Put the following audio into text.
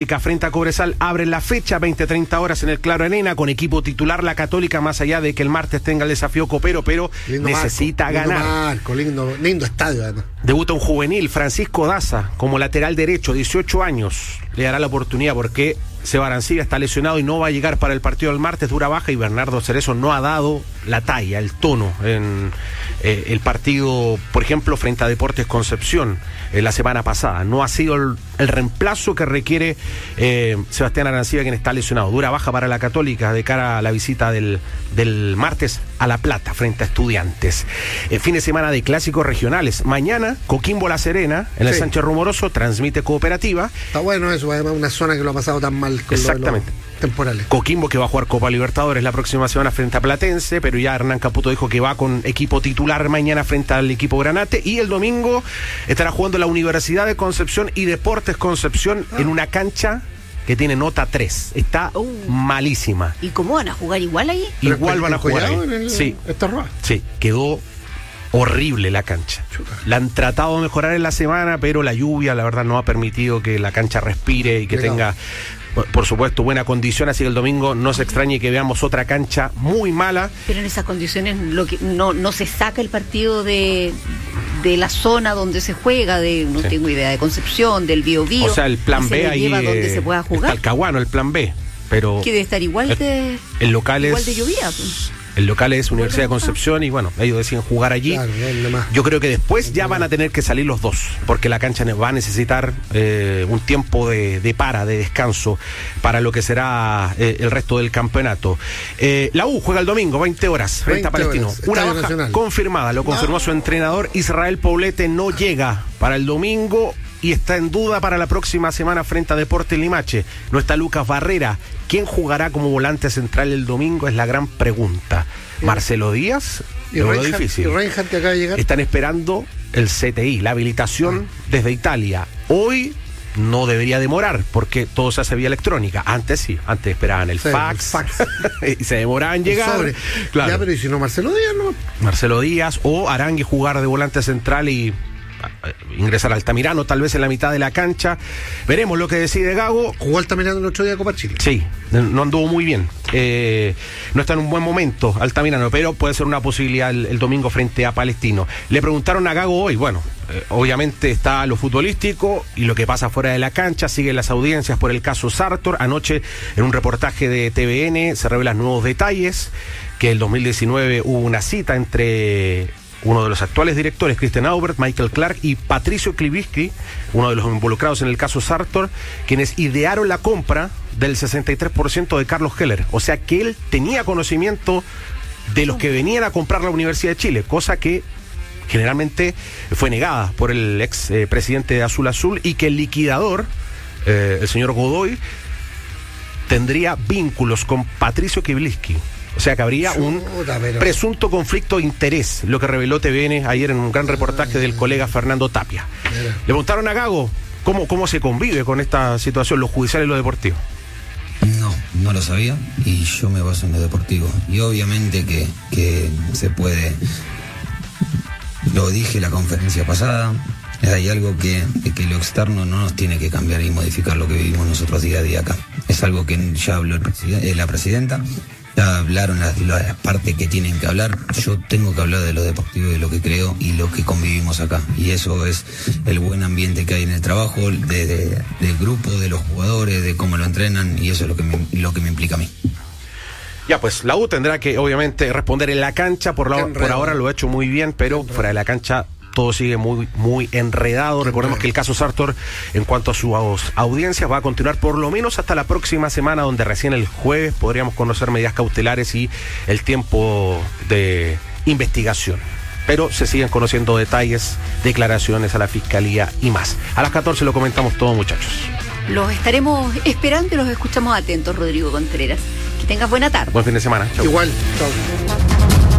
Católica frente a Cobresal abren la fecha, 20-30 horas en el Claro Arena, con equipo titular la Católica, más allá de que el martes tenga el desafío copero, pero lindo necesita marco, ganar. Lindo estadio además. Debuta un juvenil, Francisco Daza, como lateral derecho, 18 años. Le dará la oportunidad porque Seba Arancibia está lesionado y no va a llegar para el partido del martes, dura baja, y Bernardo Cerezo no ha dado la talla, el tono en el partido, por ejemplo, frente a Deportes Concepción la semana pasada. No ha sido el reemplazo que requiere Sebastián Arancibia, quien está lesionado. Dura baja para la Católica de cara a la visita del martes a La Plata frente a Estudiantes. Fin de semana de clásicos regionales. Mañana, Coquimbo La Serena, en el Sánchez Rumoroso, transmite Cooperativa. Está bueno eso, además una zona que lo ha pasado tan mal con exactamente. Los temporales. Coquimbo, que va a jugar Copa Libertadores la próxima semana frente a Platense, pero ya Hernán Caputo dijo que va con equipo titular mañana frente al equipo Granate, y el domingo estará jugando la Universidad de Concepción y Deportes Concepción en una cancha que tiene nota 3. Está malísima. ¿Y cómo van a jugar igual ahí? Igual van a jugar ahí. Sí, quedó horrible la cancha. La han tratado de mejorar en la semana, pero la lluvia, la verdad, no ha permitido que la cancha respire y que tenga, por supuesto, buena condición. Así que el domingo no se extrañe que veamos otra cancha muy mala. Pero en esas condiciones no se saca el partido de la zona donde se juega, no tengo idea, de Concepción, del Biobío. O sea, el plan B ahí donde se pueda jugar. Talcahuano, el plan B. Pero que debe estar igual de llovía. El local es Universidad de Concepción y bueno, ellos deciden jugar allí. Claro, yo creo que después ya van a tener que salir los dos, porque la cancha va a necesitar un tiempo de descanso para lo que será el resto del campeonato. La U juega el domingo, 20 horas, frente a Palestino. Una baja nacional confirmada, lo confirmó su entrenador. Israel Poblete no llega para el domingo y está en duda para la próxima semana frente a Deportes Limache. No está Lucas Barrera. ¿Quién jugará como volante central el domingo? Es la gran pregunta. ¿Marcelo Díaz? ¿Y Reinhardt, que acaba de llegar? Están esperando el CTI, la habilitación desde Italia. Hoy no debería demorar, porque todo se hace vía electrónica. Antes sí, antes esperaban el fax. Y se demoraban en llegar. Claro. Ya, pero ¿y si no Marcelo Díaz, no? Marcelo Díaz o Arangui jugar de volante central y ingresar a Altamirano tal vez en la mitad de la cancha. Veremos lo que decide Gago. Jugó Altamirano el otro día de Copa Chile. Sí, no anduvo muy bien, no está en un buen momento Altamirano, pero puede ser una posibilidad el domingo frente a Palestino. Le preguntaron a Gago hoy, bueno, obviamente está lo futbolístico y lo que pasa fuera de la cancha, siguen las audiencias por el caso Sartor. Anoche en un reportaje de TVN se revelan nuevos detalles, que el 2019 hubo una cita entre uno de los actuales directores, Christian Aubert, Michael Clark y Patricio Kliviski, uno de los involucrados en el caso Sartor, quienes idearon la compra del 63% de Carlos Heller. O sea que él tenía conocimiento de los que venían a comprar la Universidad de Chile, cosa que generalmente fue negada por el ex presidente de Azul Azul, y que el liquidador, el señor Godoy, tendría vínculos con Patricio Kliviski. O sea que habría un presunto conflicto de interés, lo que reveló TVN ayer en un gran reportaje del colega Fernando Tapia. Le preguntaron a Gago cómo se convive con esta situación, lo judicial y lo deportivo. No lo sabía, y yo me baso en lo deportivo. Y obviamente que se puede, lo dije en la conferencia pasada, hay algo que lo externo no nos tiene que cambiar y modificar lo que vivimos nosotros día a día acá. Es algo que ya habló la presidenta. Ya hablaron las partes que tienen que hablar. Yo tengo que hablar de lo deportivo, de lo que creo y lo que convivimos acá. Y eso es el buen ambiente que hay en el trabajo, del grupo, de los jugadores, de cómo lo entrenan, y eso es lo que me implica a mí. Ya, pues la U tendrá que obviamente responder en la cancha. Por ahora lo ha hecho muy bien, pero fuera de la cancha todo sigue muy, muy enredado. Recordemos que el caso Sartor, en cuanto a sus audiencias, va a continuar por lo menos hasta la próxima semana, donde recién el jueves podríamos conocer medidas cautelares y el tiempo de investigación. Pero se siguen conociendo detalles, declaraciones a la fiscalía y más. A las 14 lo comentamos todo, muchachos. Los estaremos esperando y los escuchamos atentos, Rodrigo Contreras. Que tengas buena tarde. Buen fin de semana. Chau. Igual. Chau.